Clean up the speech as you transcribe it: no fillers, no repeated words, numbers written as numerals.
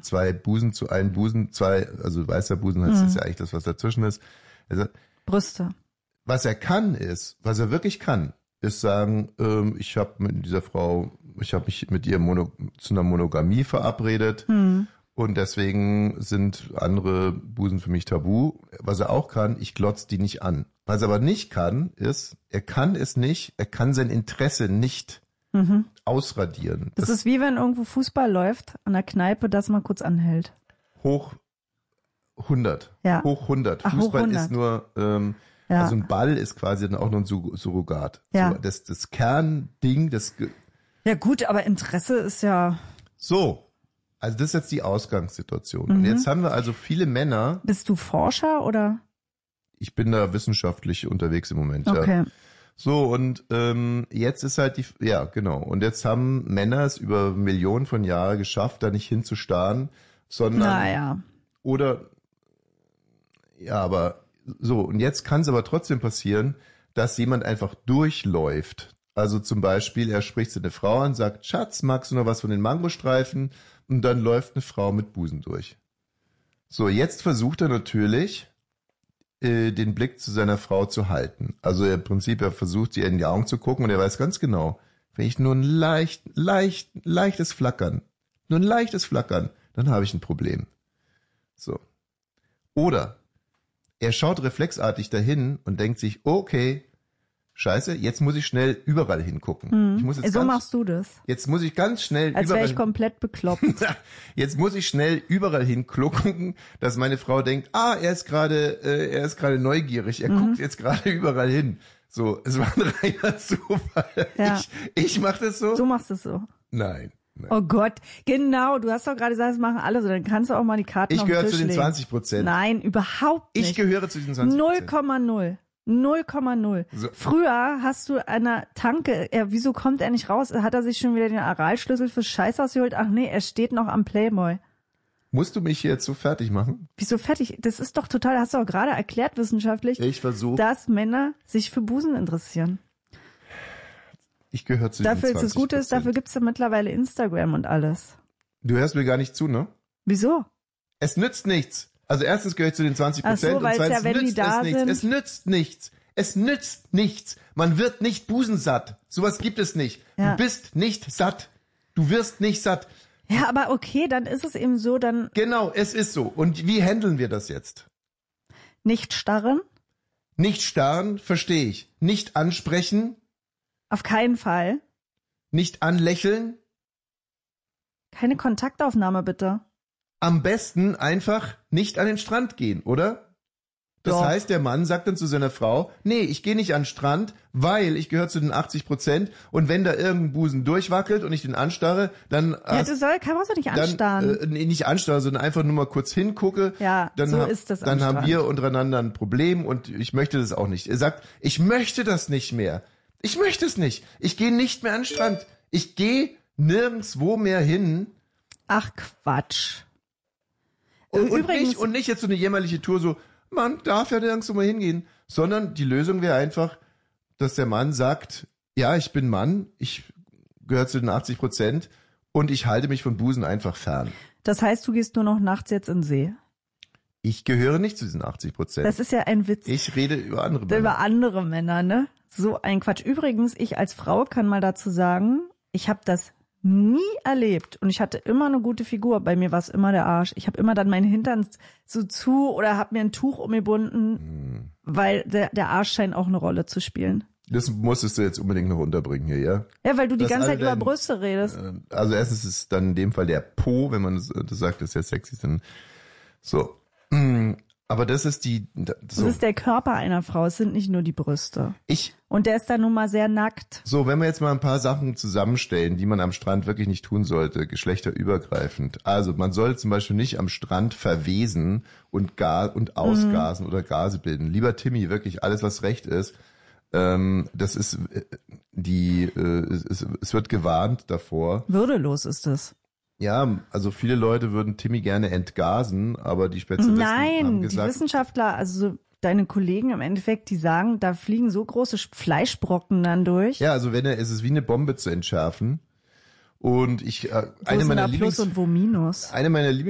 2 Busen zu einem Busen, also weißer Busen heißt ist ja eigentlich das, was dazwischen ist. Also, Brüste. was er wirklich kann, ist sagen, ich habe mich mit ihr zu einer Monogamie verabredet und deswegen sind andere Busen für mich tabu. Was er auch kann, ich glotz die nicht an. Was er aber nicht kann, ist, er kann sein Interesse nicht ausradieren. Das ist wie wenn irgendwo Fußball läuft an der Kneipe, dass man kurz anhält. Hoch 100. Ja. Hoch 100. Ach, Fußball hoch 100. ist nur, also ein Ball ist quasi dann auch nur ein Surrogat. Ja. So, das Kernding, Ja gut, aber Interesse ist ja... So. Also das ist jetzt die Ausgangssituation. Und jetzt haben wir also viele Männer. Bist du Forscher oder? Ich bin da wissenschaftlich unterwegs im Moment, Okay. ja. So, und jetzt ist halt genau. Und jetzt haben Männer es über Millionen von Jahren geschafft, da nicht hinzustarren, sondern aber so, und jetzt kann es aber trotzdem passieren, dass jemand einfach durchläuft. Also zum Beispiel, er spricht seine Frau an, sagt, Schatz, magst du noch was von den Mangostreifen? Und dann läuft eine Frau mit Busen durch. So, jetzt versucht er natürlich, den Blick zu seiner Frau zu halten. Also im Prinzip, er versucht, ihr in die Augen zu gucken und er weiß ganz genau, wenn ich nur ein leichtes Flackern, dann habe ich ein Problem. So. Oder er schaut reflexartig dahin und denkt sich, okay, scheiße, jetzt muss ich schnell überall hingucken. Machst du das. Jetzt muss ich ganz schnell als wäre ich komplett bekloppt. Jetzt muss ich schnell überall hingucken, dass meine Frau denkt, er ist gerade neugierig, er guckt jetzt gerade überall hin. So, es war ein reiner Zufall. Ja. Ich mach das so. Du machst es so. Nein. Oh Gott, genau, du hast doch gerade gesagt, das machen alle so, dann kannst du auch mal die Karten auf den Tisch legen. Ich gehöre zu den 20%. Nein, überhaupt nicht. Ich gehöre zu diesen 20%. 0,0. 0,0. So. Früher hast du an der Tanke, wieso kommt er nicht raus? Hat er sich schon wieder den Aralschlüssel fürs Scheiß ausgeholt? Ach nee, er steht noch am Playboy. Musst du mich jetzt so fertig machen? Wieso fertig? Das ist doch total, hast du auch gerade erklärt wissenschaftlich, dass Männer sich für Busen interessieren. Ich gehöre zu diesen 20%. Das Gute ist, dafür gibt's ja mittlerweile Instagram und alles. Du hörst mir gar nicht zu, ne? Wieso? Es nützt nichts. Also erstens gehöre ich zu den 20% Ach so, und zweitens nützt es nichts. Es nützt nichts. Es nützt nichts. Man wird nicht busensatt. Sowas gibt es nicht. Ja. Du bist nicht satt. Du wirst nicht satt. Ja, aber okay, dann ist es eben so, dann... Genau, es ist so. Und wie handeln wir das jetzt? Nicht starren? Nicht starren, verstehe ich. Nicht ansprechen. Auf keinen Fall. Nicht anlächeln. Keine Kontaktaufnahme, bitte. Am besten einfach nicht an den Strand gehen, oder? Das heißt, der Mann sagt dann zu seiner Frau, nee, ich gehe nicht an den Strand, weil ich gehöre zu den 80% und wenn da irgendein Busen durchwackelt und ich den anstarre, dann... Ja, kannst du nicht anstarren. Nicht anstarren, sondern einfach nur mal kurz hingucke. Ja, dann so ist das am Dann haben Strand. wir untereinander ein Problem und ich möchte das auch nicht. Er sagt, ich möchte das nicht mehr. Ich möchte es nicht. Ich gehe nicht mehr an den Strand. Ich gehe nirgendwo mehr hin. Ach, Quatsch. Und nicht jetzt so eine jämmerliche Tour so, man darf ja nirgendwo mal hingehen, sondern die Lösung wäre einfach, dass der Mann sagt, ja, ich bin Mann, ich gehöre zu den 80% und ich halte mich von Busen einfach fern. Das heißt, du gehst nur noch nachts jetzt in den See? Ich gehöre nicht zu diesen 80%. Das ist ja ein Witz. Ich rede über andere Männer. Über andere Männer, ne? So ein Quatsch. Übrigens, ich als Frau kann mal dazu sagen, ich habe das nie erlebt und ich hatte immer eine gute Figur. Bei mir war es immer der Arsch. Ich habe immer dann meinen Hintern so zu oder habe mir ein Tuch umgebunden, weil der Arsch scheint auch eine Rolle zu spielen. Das musstest du jetzt unbedingt noch unterbringen hier, ja? Ja, weil du die ganze Zeit über Brüste redest. Also erstens ist dann in dem Fall der Po, wenn man das sagt, ist ja sexy. So. Aber das ist Das ist der Körper einer Frau, es sind nicht nur die Brüste. Und der ist dann nun mal sehr nackt. So, wenn wir jetzt mal ein paar Sachen zusammenstellen, die man am Strand wirklich nicht tun geschlechterübergreifend. Also, man soll zum Beispiel nicht am Strand verwesen und ausgasen oder Gase bilden. Lieber Timmy, wirklich alles, was recht ist, das ist es wird gewarnt davor. Würdelos ist es. Ja, also viele Leute würden Timmy gerne entgasen, aber die Spezialisten haben gesagt... Nein, die Wissenschaftler, also so deine Kollegen im Endeffekt, die sagen, da fliegen so große Fleischbrocken dann durch. Ja, also es ist wie eine Bombe zu entschärfen. Und eine meiner Plus und wo Minus?